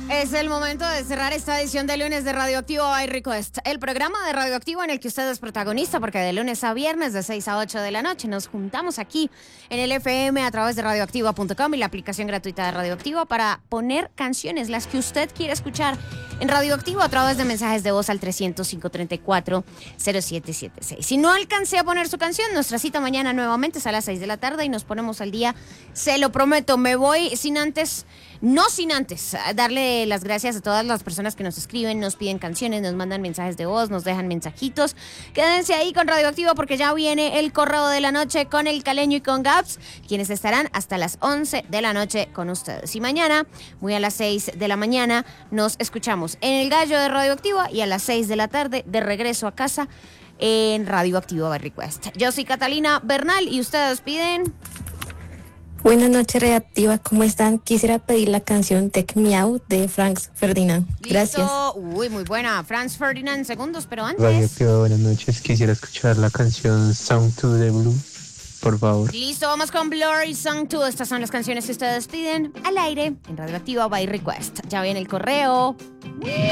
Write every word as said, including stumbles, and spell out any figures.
Es el momento de cerrar esta edición de lunes de Radioactivo by Request, el programa de Radioactivo en el que usted es protagonista, porque de lunes a viernes de seis a ocho de la noche nos juntamos aquí en el F M a través de radioactiva punto com y la aplicación gratuita de Radioactivo para poner canciones, las que usted quiere escuchar en Radioactivo a través de mensajes de voz al trescientos, cinco treinta y cuatro, cero siete siete seis. Si no alcancé a poner su canción, nuestra cita mañana nuevamente es a las seis de la tarde y nos ponemos al día, se lo prometo. Me voy sin antes, no sin antes, darle las gracias a todas las personas que nos escriben, nos piden canciones, nos mandan mensajes de voz, nos dejan mensajitos. Quédense ahí con Radioactivo porque ya viene el correo de la noche con el Caleño y con Gaps, quienes estarán hasta las once de la noche con ustedes. Y mañana, muy a las seis de la mañana, nos escuchamos en el Gallo de Radioactivo y a las seis de la tarde de regreso a casa en Radioactivo by Request. Yo soy Catalina Bernal y ustedes piden... Buenas noches, Radioactiva, ¿cómo están? Quisiera pedir la canción Take Me Out de Franz Ferdinand. Gracias. Listo. Uy, muy buena. Franz Ferdinand, segundos, pero antes... Radioactiva, buenas noches. Quisiera escuchar la canción Song to the Blue, por favor. Listo, vamos con Blur y Song two. Estas son las canciones que ustedes piden al aire en Radioactivo by Request. Ya viene el correo.